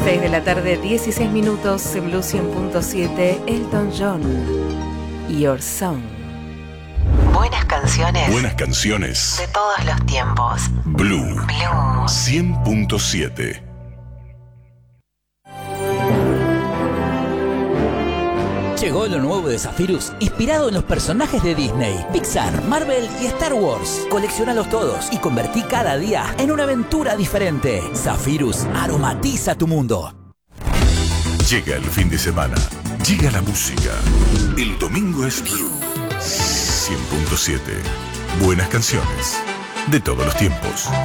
6 de la tarde, 16 minutos, en Blue 100.7, Elton John, Your Song. Buenas canciones. Buenas canciones. De todos los tiempos. Blue 100.7. Llegó lo nuevo de Zephyrus, inspirado en los personajes de Disney, Pixar, Marvel y Star Wars. Colecciónalos todos y convertí cada día en una aventura diferente. Zephyrus aromatiza tu mundo. Llega el fin de semana. Llega la música. El domingo es Blue 100.7. Buenas canciones de todos los tiempos.